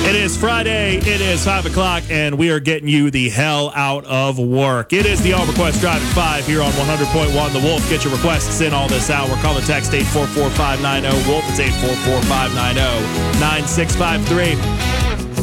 It is Friday, it is 5 o'clock, and we are getting you the hell out of work. It is the All Request Drive at 5 here on 100.1 The Wolf. Get your requests in all this hour. Call or text 844-590-WOLF. It's 844-590-9653.